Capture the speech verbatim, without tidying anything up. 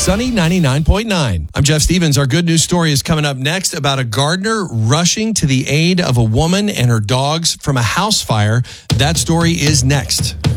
Sunny ninety-nine point nine. I'm Jeff Stevens. Our good news story is coming up next about a gardener rushing to the aid of a woman and her dogs from a house fire. That story is next.